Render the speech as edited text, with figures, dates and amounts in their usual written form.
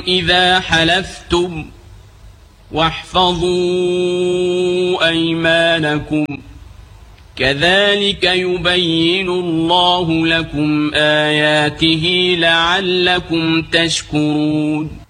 إذا حلفتم واحفظوا أيمانكم كذلك يبين الله لكم آياته لعلكم تشكرون